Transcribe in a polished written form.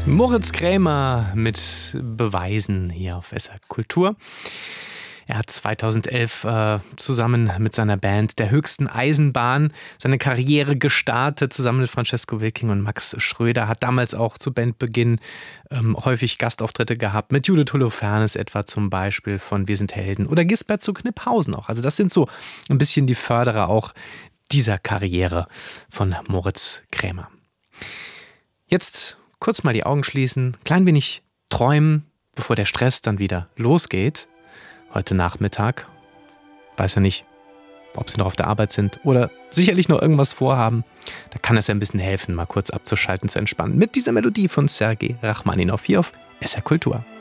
Moritz Krämer mit Beweisen hier auf SR Kultur. Er hat 2011 zusammen mit seiner Band der höchsten Eisenbahn seine Karriere gestartet, zusammen mit Francesco Wilking und Max Schröder. Hat damals auch zu Bandbeginn häufig Gastauftritte gehabt, mit Judith Holofernes etwa zum Beispiel von Wir sind Helden oder Gisbert zu Kniphausen auch. Also das sind so ein bisschen die Förderer auch dieser Karriere von Moritz Krämer. Jetzt kurz mal die Augen schließen, klein wenig träumen, bevor der Stress dann wieder losgeht. Heute Nachmittag. Weiß ja nicht, ob Sie noch auf der Arbeit sind oder sicherlich noch irgendwas vorhaben. Da kann es ja ein bisschen helfen, mal kurz abzuschalten, zu entspannen. Mit dieser Melodie von Sergei Rachmaninow hier auf SR Kultur.